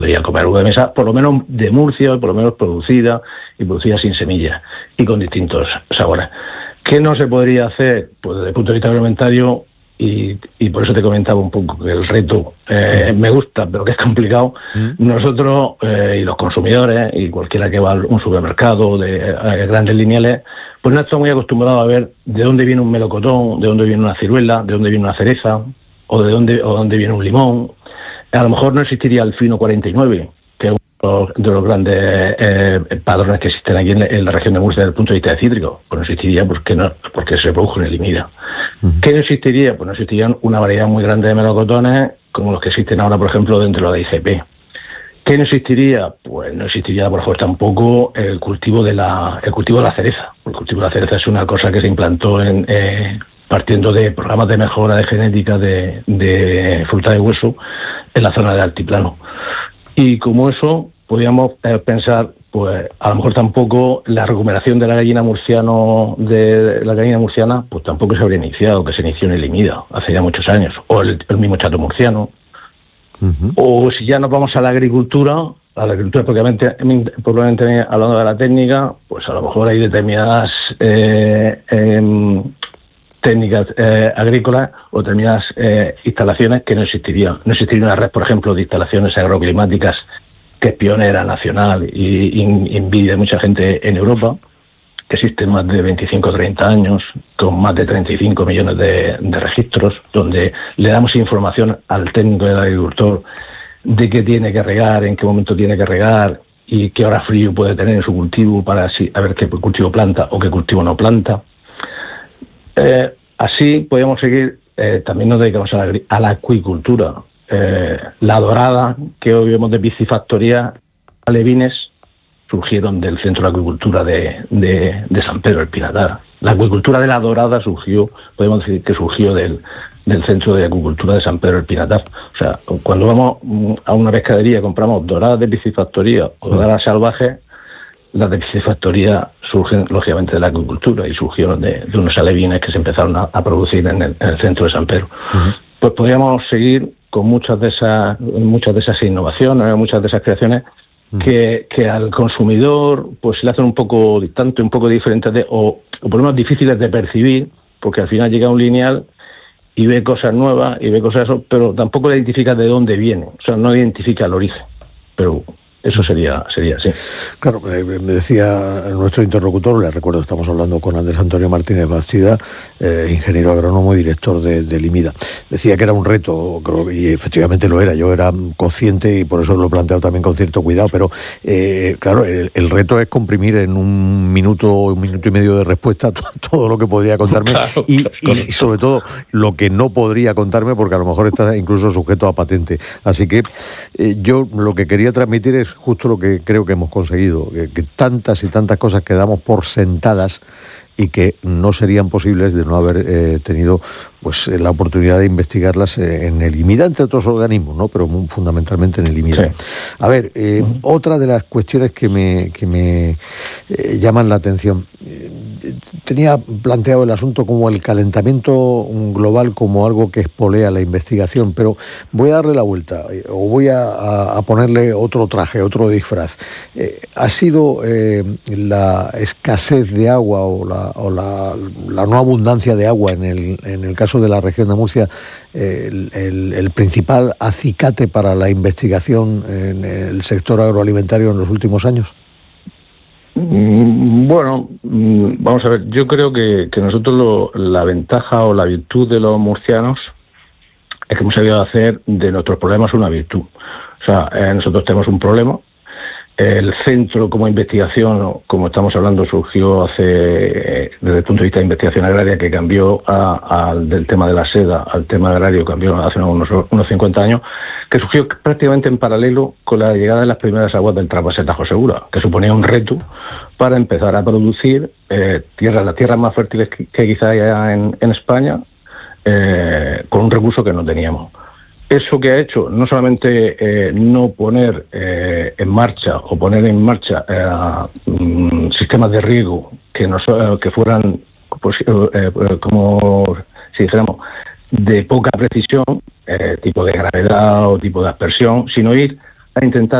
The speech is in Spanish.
podría comer uva de mesa, por lo menos de Murcia, por lo menos producida y producida sin semillas y con distintos sabores. ¿Qué no se podría hacer? Pues desde el punto de vista agroalimentario, y por eso te comentaba un poco que el reto me gusta, pero que es complicado. Nosotros y los consumidores y cualquiera que va a un supermercado de grandes lineales, pues no estamos muy acostumbrados a ver de dónde viene un melocotón, de dónde viene una ciruela, de dónde viene una cereza o de dónde viene un limón. A lo mejor no existiría el fino 49, que es uno de los grandes padrones que existen aquí en la región de Murcia desde el punto de vista de cítrico. Pues no existiría porque se produjo en el IMIDA. ¿Qué no existiría? Pues no existirían una variedad muy grande de melocotones como los que existen ahora, por ejemplo, dentro de la IGP. ¿Qué no existiría? Pues no existiría, por ejemplo, tampoco el cultivo de la cereza. El cultivo de la cereza es una cosa que se implantó partiendo de programas de mejora de genética de fruta de hueso en la zona del altiplano. Y como eso, podríamos pensar, pues a lo mejor tampoco la recuperación de la gallina murciana, pues tampoco se habría iniciado, que se inició en el IMIDA hace ya muchos años, o el mismo chato murciano. O si ya nos vamos a la agricultura probablemente hablando de la técnica, pues a lo mejor hay determinadas técnicas agrícolas o determinadas instalaciones que no existirían. No existiría una red, por ejemplo, de instalaciones agroclimáticas que es pionera nacional y envidia de mucha gente en Europa, que existen más de 25 o 30 años, con más de 35 millones de registros, donde le damos información al técnico del agricultor de qué tiene que regar, en qué momento tiene que regar y qué hora frío puede tener en su cultivo para así a ver qué cultivo planta o qué cultivo no planta. Así podemos seguir. También nos dedicamos a la acuicultura. La Dorada, que hoy vemos de piscifactoría, alevines, surgieron del Centro de Acuicultura de San Pedro del Pinatar. La acuicultura de La Dorada podemos decir que surgió del Centro de Acuicultura de San Pedro del Pinatar. O sea, cuando vamos a una pescadería y compramos doradas de piscifactoría o doradas salvajes, las de piscifactoría surgen lógicamente de la acuicultura y surgieron de unos alevines que se empezaron a producir en el centro de San Pedro. Pues podríamos seguir con muchas de esas innovaciones, muchas de esas creaciones que al consumidor pues se le hacen un poco distantes, un poco diferentes o por lo menos difíciles de percibir, porque al final llega un lineal y ve cosas nuevas y ve cosas eso, pero tampoco le identifica de dónde viene, o sea, no identifica el origen, pero eso sería así. Claro, me decía nuestro interlocutor, le recuerdo, estamos hablando con Andrés Antonio Martínez Bastida, ingeniero agrónomo y director del IMIDA. Decía que era un reto, y efectivamente lo era, yo era consciente y por eso lo he planteado también con cierto cuidado, pero claro, el reto es comprimir en un minuto y medio de respuesta todo lo que podría contarme, claro, y sobre todo lo que no podría contarme, porque a lo mejor está incluso sujeto a patente. Así que yo lo que quería transmitir es justo lo que creo que hemos conseguido, que tantas y tantas cosas que damos por sentadas y que no serían posibles de no haber tenido pues la oportunidad de investigarlas en el IMIDA, entre otros organismos, ¿no? Pero fundamentalmente en el IMIDA. Sí. A ver, otra de las cuestiones que me llaman la atención. Tenía planteado el asunto como el calentamiento global como algo que espolea la investigación, pero voy a darle la vuelta o voy a ponerle otro traje, otro disfraz. ¿Ha sido la escasez de agua o la no abundancia de agua en el caso de la región de Murcia el principal acicate para la investigación en el sector agroalimentario en los últimos años? Bueno, vamos a ver, yo creo que nosotros la ventaja o la virtud de los murcianos es que hemos sabido hacer de nuestros problemas una virtud. O sea, nosotros tenemos un problema. El centro como investigación, como estamos hablando, surgió desde el punto de vista de investigación agraria, que cambió del tema de la seda al tema agrario, cambió hace unos 50 años, que surgió prácticamente en paralelo con la llegada de las primeras aguas del trasvase Tajo Segura, que suponía un reto para empezar a producir las tierras más fértiles que quizá haya en España, con un recurso que no teníamos. Eso que ha hecho, no solamente no poner en marcha o poner en marcha sistemas de riego que fueran, pues, como si dijéramos, de poca precisión, tipo de gravedad o tipo de aspersión, sino ir a intentar